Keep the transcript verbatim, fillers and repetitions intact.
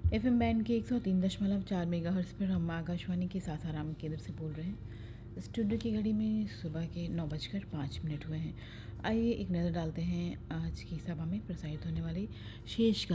F M band के एक सौ तीन दशमलव चार मेगा हर्ट्ज़ पर हम आकाशवाणी के सासाराम केंद्र से बोल रहे हैं। स्टूडियो की घड़ी में सुबह के नौ बजकर पाँच मिनट हुए हैं। आइए एक नज़र डालते हैं आज की सभा में प्रसारित होने वाली शेष